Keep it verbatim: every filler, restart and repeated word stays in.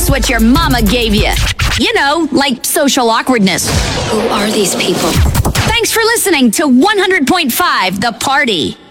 guess what your mama gave you. You know, like social awkwardness. Who are these people? Thanks for listening to one hundred point five The Party.